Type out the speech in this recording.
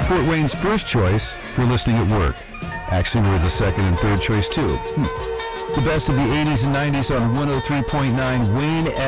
Fort Wayne's first choice if you're listening at work. Actually, we're the second and third choice, too. The best of the 80s and 90s on 103.9 Wayne